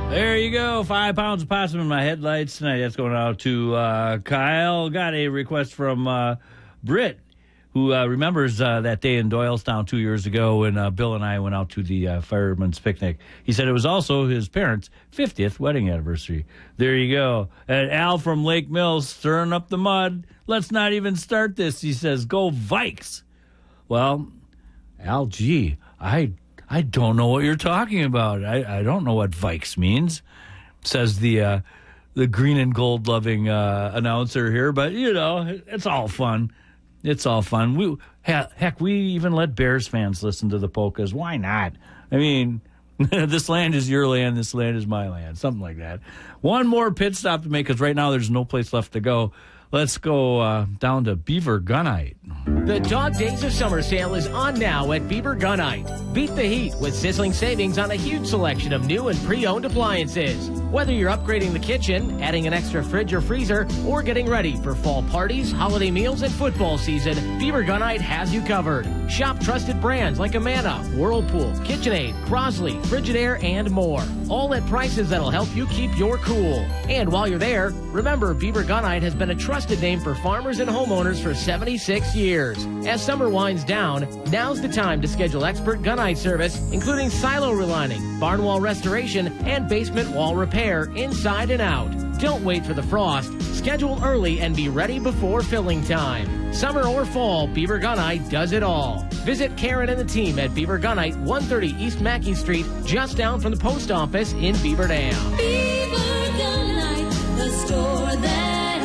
There you go. 5 pounds of possum in my headlights tonight. That's going out to Kyle. Got a request from Britt, who remembers that day in Doylestown 2 years ago when Bill and I went out to the fireman's picnic. He said it was also his parents' 50th wedding anniversary. There you go. And Al from Lake Mills stirring up the mud. Let's not even start this. He says, go Vikes. Well, Al, gee, I don't know what you're talking about. I don't know what Vikes means, says the green and gold loving announcer here. But, you know, it's all fun. It's all fun. Heck, we even let Bears fans listen to the polkas. Why not? I mean, this land is your land. This land is my land. Something like that. One more pit stop to make because right now there's no place left to go. Let's go down to Beaver Gunite. The Dog Days of Summer sale is on now at Beaver Gunite. Beat the heat with sizzling savings on a huge selection of new and pre-owned appliances. Whether you're upgrading the kitchen, adding an extra fridge or freezer, or getting ready for fall parties, holiday meals, and football season, Beaver Gunite has you covered. Shop trusted brands like Amana, Whirlpool, KitchenAid, Crosley, Frigidaire, and more. All at prices that'll help you keep your cool. And while you're there, remember Beaver Gunite has been a trusted name for farmers and homeowners for 76 years. As summer winds down, now's the time to schedule expert gunite service, including silo relining, barn wall restoration, and basement wall repair inside and out. Don't wait for the frost. Schedule early and be ready before filling time. Summer or fall, Beaver Gunite does it all. Visit Karen and the team at Beaver Gunite, 130 East Mackey Street, just down from the post office in Beaver Dam. Beaver Gunite, the store that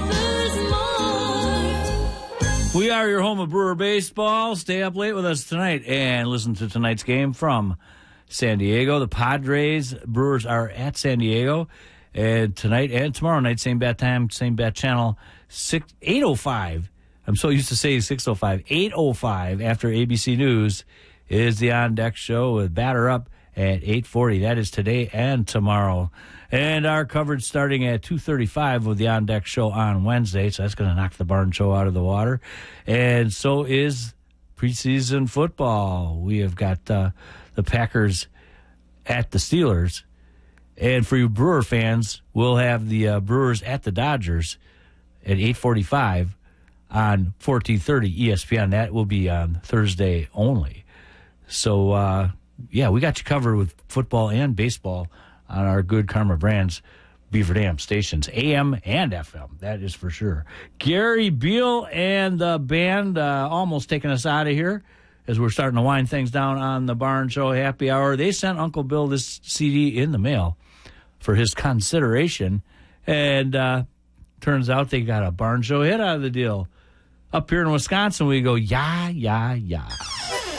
offers more. We are your home of Brewer baseball. Stay up late with us tonight and listen to tonight's game from San Diego. The Padres, Brewers are at San Diego. And tonight and tomorrow night, same bat time, same bat channel, 8:05. I'm so used to saying 6:05. 8:05 after ABC News is the On Deck Show with Batter Up at 8:40. That is today and tomorrow. And our coverage starting at 2:35 with the On Deck Show on Wednesday. So that's going to knock the Barn Show out of the water. And so is preseason football. We have got the Packers at the Steelers. And for you Brewer fans, we'll have the Brewers at the Dodgers at 8:45 on 1430 ESPN. That will be on Thursday only. So, yeah, we got you covered with football and baseball on our good Karma Brands Beaver Dam stations, AM and FM. That is for sure. Gary Beal and the band almost taking us out of here as we're starting to wind things down on the Barn Show Happy Hour. They sent Uncle Bill this CD in the mail for his consideration, and turns out they got a Barn Show hit out of the deal. Up here in Wisconsin, we go, yeah, yeah, yeah.